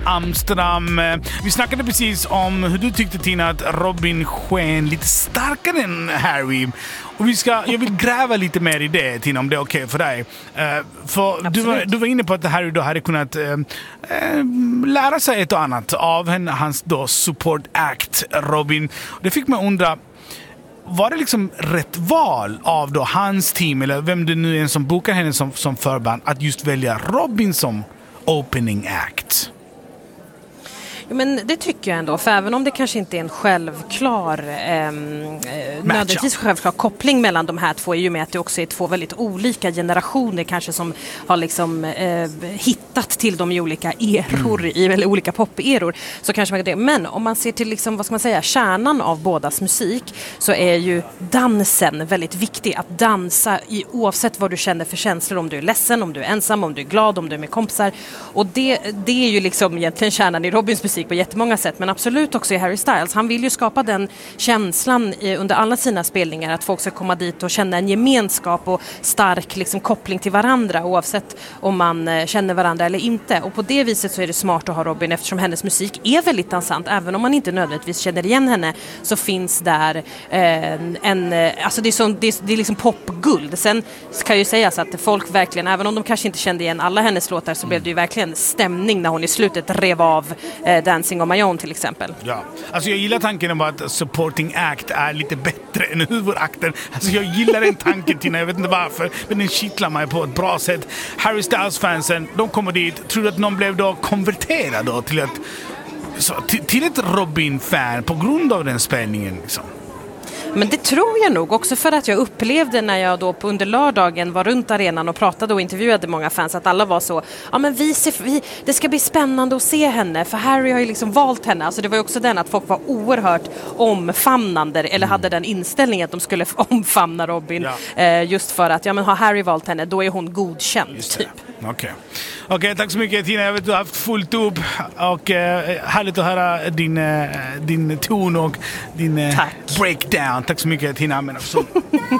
Amsterdam. Vi snackade precis om hur du tyckte, Tina, att Robin sken lite starkare än Harry. Och jag vill gräva lite mer i det, Tina, om det är okej för dig. För du var inne på att Harry då hade kunnat lära sig ett och annat av hans då support act, Robin. Det fick mig undra, var det liksom rätt val av då hans team, eller vem det nu är som bokar henne som förband, att just välja Robin som opening act? Ja, men det tycker jag ändå, för även om det kanske inte är en självklar nödvändigtvis självklar koppling mellan de här två, i och med att det också är två väldigt olika generationer kanske som har liksom hittat till dem i olika eror, i olika pop-eror, så kanske man kan det. Men om man ser till liksom, vad ska man säga, kärnan av bådas musik, så är ju dansen väldigt viktig. Att dansa oavsett vad du känner för känslor, om du är ledsen, om du är ensam, om du är glad, om du är med kompisar. Och det är ju liksom egentligen kärnan i Robins musik på jättemånga sätt, men absolut också i Harry Styles. Han vill ju skapa den känslan under alla sina spelningar, att folk ska komma dit och känna en gemenskap och stark liksom koppling till varandra, oavsett om man känner varandra eller inte. Och på det viset så är det smart att ha Robin, eftersom hennes musik är väldigt dansant. Även om man inte nödvändigtvis känner igen henne, så finns där alltså det är liksom popguld. Sen kan ju sägas att folk verkligen, även om de kanske inte kände igen alla hennes låtar, så blev det ju verkligen stämning när hon i slutet rev av Dancing on My Own till exempel. Ja, alltså jag gillar tanken om att supporting act är lite bättre än huvudakten. Alltså jag gillar den tanken, Tina, jag vet inte varför, men den kittlar mig på ett bra sätt. Harry Styles-fansen, de kommer dit. Tror du att någon blev då konverterad då till ett Robin-fan på grund av den spelningen liksom? Men det tror jag nog, också för att jag upplevde när jag då under lördagen var runt arenan och pratade och intervjuade många fans, att alla var så, ja men det ska bli spännande att se henne, för Harry har ju liksom valt henne. Alltså det var ju också den att folk var oerhört omfamnande, eller hade den inställningen att de skulle omfamna Robin, just för att, ja men har Harry valt henne, då är hon godkänd typ. Okej, tack så mycket, Tina. Jag vet att du har haft fullt upp, och härligt att höra din ton och din breakdown. Tack så mycket, Tina.